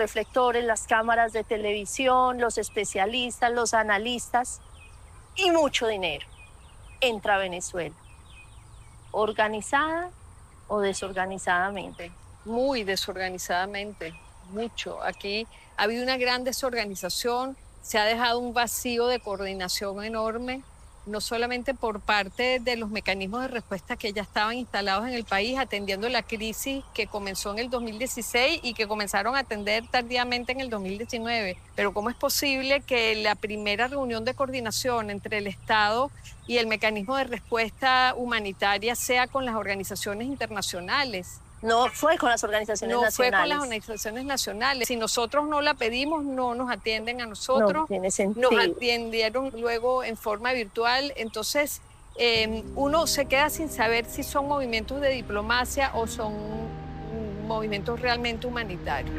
reflectores, las cámaras de televisión, los especialistas, los analistas y mucho dinero entra a Venezuela, organizada o desorganizadamente. Muy desorganizadamente, mucho. Aquí ha habido una gran desorganización, se ha dejado un vacío de coordinación enorme, no solamente por parte de los mecanismos de respuesta que ya estaban instalados en el país, atendiendo la crisis que comenzó en el 2016 y que comenzaron a atender tardíamente en el 2019. Pero ¿cómo es posible que la primera reunión de coordinación entre el Estado y el mecanismo de respuesta humanitaria sea con las organizaciones internacionales? No fue con las organizaciones No fue nacionales. con las organizaciones nacionales. Si nosotros no la pedimos, no nos atienden a nosotros. No tiene sentido. Nos atendieron luego en forma virtual. Entonces, uno se queda sin saber si son movimientos de diplomacia o son movimientos realmente humanitarios.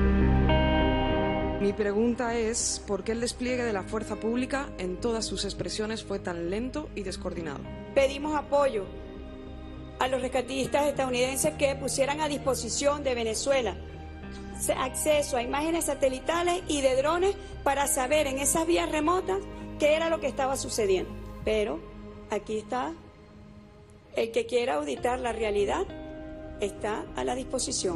Mi pregunta es, ¿por qué el despliegue de la fuerza pública en todas sus expresiones fue tan lento y descoordinado? Pedimos apoyo a los rescatistas estadounidenses que pusieran a disposición de Venezuela acceso a imágenes satelitales y de drones para saber en esas vías remotas qué era lo que estaba sucediendo. Pero aquí está, el que quiera auditar la realidad está a la disposición.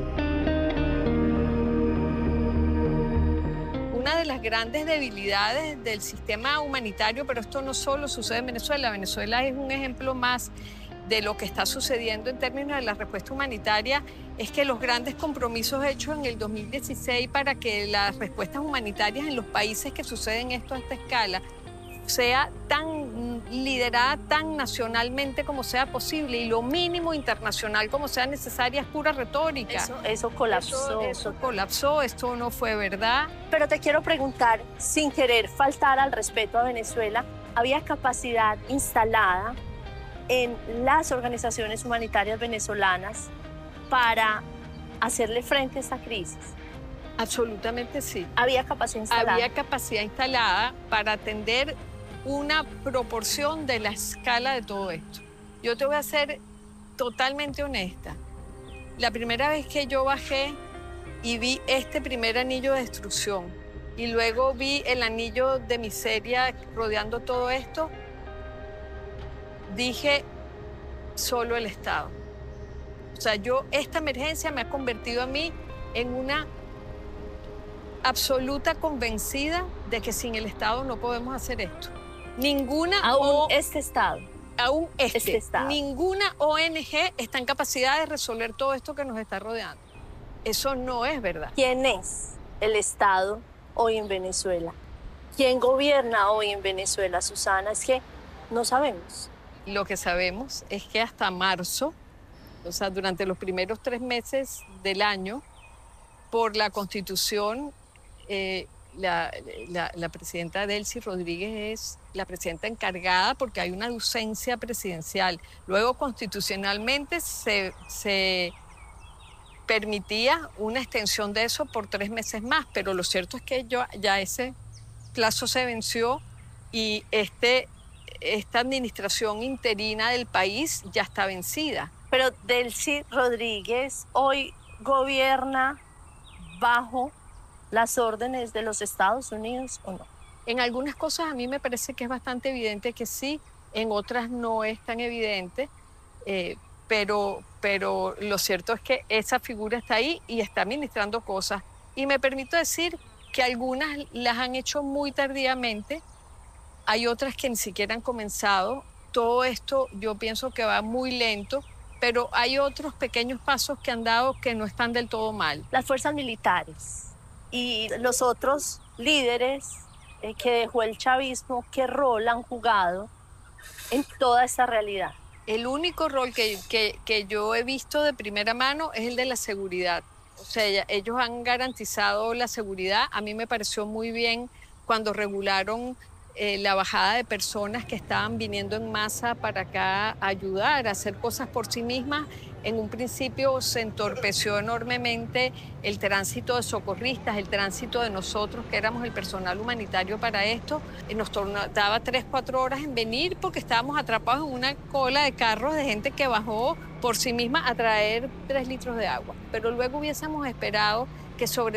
Una de las grandes debilidades del sistema humanitario, pero esto no solo sucede en Venezuela, Venezuela es un ejemplo más de lo que está sucediendo en términos de la respuesta humanitaria, es que los grandes compromisos hechos en el 2016 para que las respuestas humanitarias en los países que suceden esto a esta escala sea tan liderada tan nacionalmente como sea posible y lo mínimo internacional como sea necesaria es pura retórica. Eso colapsó. Eso colapsó, esto no fue verdad. Pero te quiero preguntar, sin querer faltar al respeto a Venezuela, ¿había capacidad instalada en las organizaciones humanitarias venezolanas para hacerle frente a esta crisis? Absolutamente sí. ¿Había capacidad instalada? Había capacidad instalada para atender una proporción de la escala de todo esto. Yo te voy a ser totalmente honesta. La primera vez que yo bajé y vi este primer anillo de destrucción y luego vi el anillo de miseria rodeando todo esto, dije, solo el Estado. O sea, esta emergencia me ha convertido a mí en una absoluta convencida de que sin el Estado no podemos hacer esto. Ninguna este Estado. Este Estado. Ninguna ONG está en capacidad de resolver todo esto que nos está rodeando. Eso no es verdad. ¿Quién es el Estado hoy en Venezuela? ¿Quién gobierna hoy en Venezuela, Susana? Es que no sabemos. Lo que sabemos es que hasta marzo, o sea, durante los primeros 3 meses del año, por la Constitución, la presidenta Delcy Rodríguez es la presidenta encargada porque hay una ausencia presidencial. Luego, constitucionalmente, se permitía una extensión de eso por 3 meses más, pero lo cierto es que ya ese plazo se venció y esta administración interina del país ya está vencida. Pero Delcy Rodríguez hoy gobierna bajo las órdenes de los Estados Unidos, ¿o no? En algunas cosas a mí me parece que es bastante evidente que sí, en otras no es tan evidente, pero lo cierto es que esa figura está ahí y está administrando cosas. Y me permito decir que algunas las han hecho muy tardíamente, hay otras que ni siquiera han comenzado. Todo esto yo pienso que va muy lento, pero hay otros pequeños pasos que han dado que no están del todo mal. Las fuerzas militares y los otros líderes que dejó el chavismo, ¿qué rol han jugado en toda esta realidad? El único rol que yo he visto de primera mano es el de la seguridad. O sea, ellos han garantizado la seguridad. A mí me pareció muy bien cuando regularon la bajada de personas que estaban viniendo en masa para acá a ayudar, a hacer cosas por sí mismas. En un principio se entorpeció enormemente el tránsito de socorristas, el tránsito de nosotros, que éramos el personal humanitario para esto. Nos tardaba 3, 4 horas en venir porque estábamos atrapados en una cola de carros de gente que bajó por sí misma a traer 3 litros de agua. Pero luego hubiésemos esperado que sobre